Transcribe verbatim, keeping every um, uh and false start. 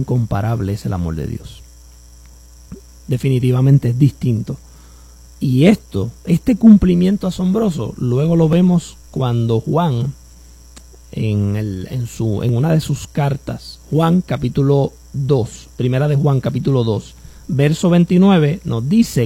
incomparable es el amor de Dios. Definitivamente es distinto. Y esto, este cumplimiento asombroso, luego lo vemos cuando Juan, en, el, en, su, en una de sus cartas, Juan capítulo dos, primera de Juan capítulo dos, verso veintinueve, nos dice